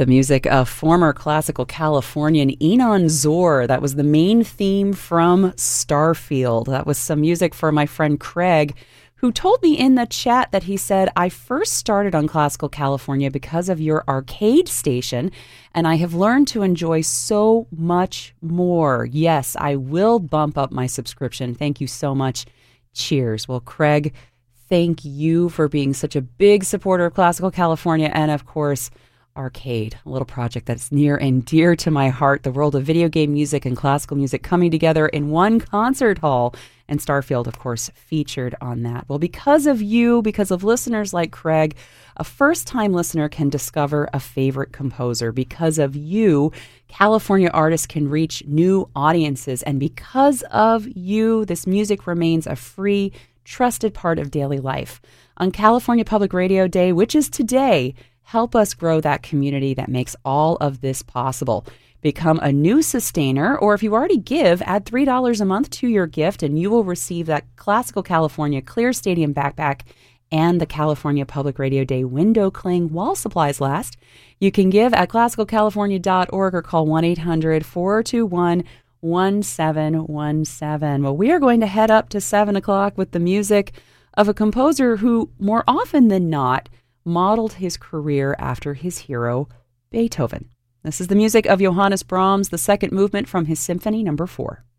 The music of former classical Californian Enon Zor. That was the main theme from Starfield. That was some music for my friend Craig, who told me in the chat that he said, I first started on Classical California because of your arcade station, and I have learned to enjoy so much more. Yes, I will bump up my subscription. Thank you so much. Cheers. Well, Craig, thank you for being such a big supporter of Classical California and, of course, Arcade, a little project that's near and dear to my heart, the world of video game music and classical music coming together in one concert hall, and Starfield, of course, featured on that. Well, because of you, because of listeners like Craig, a first-time listener can discover a favorite composer. Because of you, California artists can reach new audiences, and because of you, this music remains a free, trusted part of daily life. On California Public Radio Day, which is today, help us grow that community that makes all of this possible. Become a new sustainer, or if you already give, add $3 a month to your gift, and you will receive that Classical California Clear Stadium backpack and the California Public Radio Day window cling while supplies last. You can give at classicalcalifornia.org or call 1-800-421-1717. Well, we are going to head up to 7 o'clock with the music of a composer who, more often than not, modeled his career after his hero, Beethoven. This is the music of Johannes Brahms, the second movement from his Symphony No. 4.